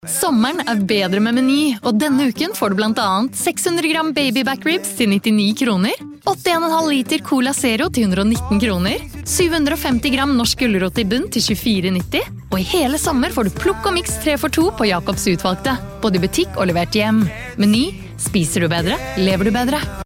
Sommeren bedre med Meny, og denne uken får du blant annet 600 gram baby back ribs til 99 kroner, 8,5 liter Cola Zero til 119 kroner, 750 gram norsk gulrot i bunn til 24,90, og i hele sommer får du plukk og mix 3 for 2 på Jacobs utvalgte, både i butikk og levert hjem. Meny, spiser du bedre, lever du bedre.